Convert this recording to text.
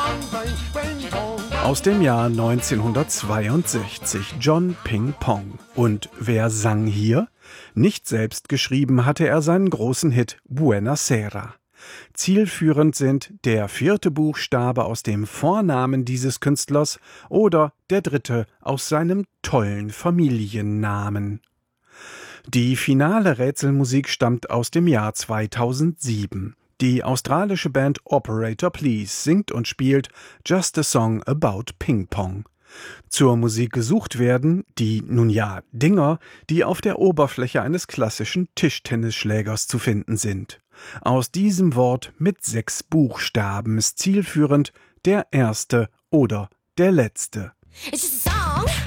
Aus dem Jahr 1962, John Ping Pong. Und wer sang hier? Nicht selbst geschrieben hatte er seinen großen Hit Buena Sera. Zielführend sind der 4. Buchstabe aus dem Vornamen dieses Künstlers oder der 3. aus seinem tollen Familiennamen. Die finale Rätselmusik stammt aus dem Jahr 2007. Die australische Band Operator Please singt und spielt Just a Song About Ping Pong. Zur Musik gesucht werden die, nun ja, Dinger, die auf der Oberfläche eines klassischen Tischtennisschlägers zu finden sind. Aus diesem Wort mit 6 Buchstaben ist zielführend der erste oder der letzte. It's just a song